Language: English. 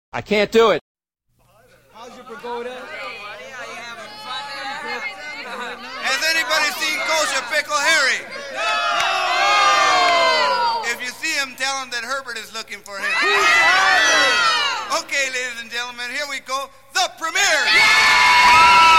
I can't do it. How's your pagoda? Has anybody seen Kosher Pickle Harry? No! If you see him, tell him that Herbert is looking for him. Okay, ladies and gentlemen, here we go. The premiere!